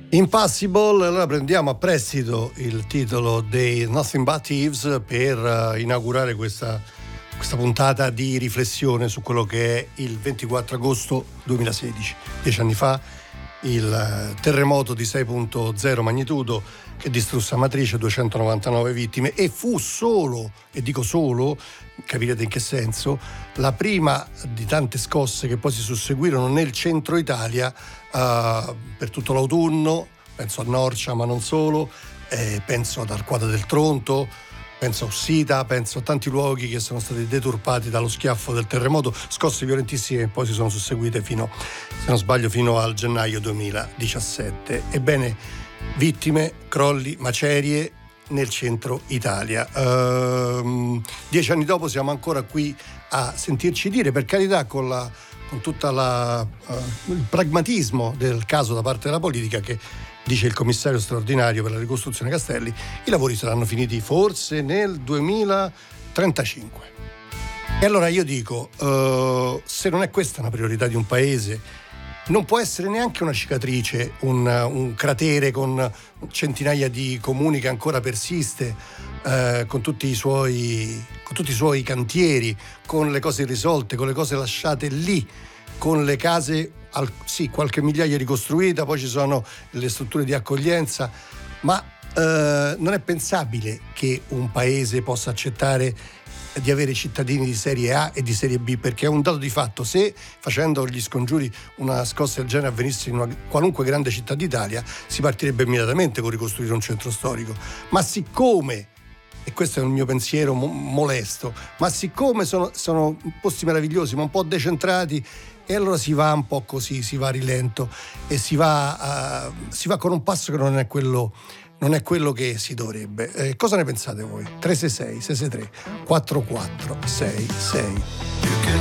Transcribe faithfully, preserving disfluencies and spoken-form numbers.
Impossible. Allora prendiamo a prestito il titolo dei Nothing But Thieves per uh, inaugurare questa, questa puntata di riflessione su quello che è il ventiquattro agosto duemilasedici. Dieci anni fa il uh, terremoto di sei virgola zero magnitudo che distrusse Amatrice, duecentonovantanove vittime, e fu solo, e dico solo, capirete in che senso, la prima di tante scosse che poi si susseguirono nel centro Italia uh, per tutto l'autunno. Penso a Norcia, ma non solo, eh, penso ad Arquata del Tronto, penso a Ussita, penso a tanti luoghi che sono stati deturpati dallo schiaffo del terremoto, scosse violentissime che poi si sono susseguite fino, se non sbaglio, fino al gennaio duemiladiciassette. Ebbene, vittime, crolli, macerie nel centro Italia. Ehm, dieci anni dopo siamo ancora qui a sentirci dire, per carità, con la con tutto uh, il pragmatismo del caso da parte della politica, che dice il commissario straordinario per la ricostruzione Castelli, i lavori saranno finiti forse nel duemilatrentacinque. E allora io dico, uh, se non è questa una priorità di un paese, non può essere neanche una cicatrice, un, un cratere con centinaia di comuni che ancora persiste, eh, con tutti i suoi, con tutti i suoi cantieri, con le cose irrisolte, con le cose lasciate lì, con le case, al, sì, qualche migliaia ricostruita, poi ci sono le strutture di accoglienza, ma eh, non è pensabile che un paese possa accettare di avere cittadini di serie A e di serie B, perché è un dato di fatto. Se facendo gli scongiuri una scossa del genere avvenisse in una qualunque grande città d'Italia, si partirebbe immediatamente con ricostruire un centro storico. Ma siccome, e questo è il mio pensiero mo- molesto, ma siccome sono, sono posti meravigliosi ma un po' decentrati, e allora si va un po' così, si va a rilento e si va, uh, si va con un passo che non è quello non è quello che si dovrebbe. Eh, cosa ne pensate voi? tre sei sei sei sei tre quattro quattro sei sei